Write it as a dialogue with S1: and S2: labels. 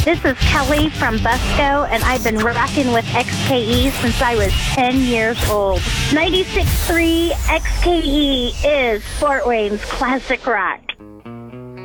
S1: This is Kelly from Busco, and I've been rocking with XKE since I was 10 years old. 96.3 XKE is Fort Wayne's classic rock.